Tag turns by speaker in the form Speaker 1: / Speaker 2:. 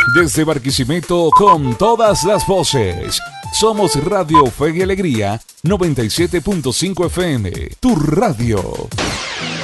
Speaker 1: Desde Barquisimeto con todas las voces. Somos Radio Fe y Alegría 97.5 FM, tu radio.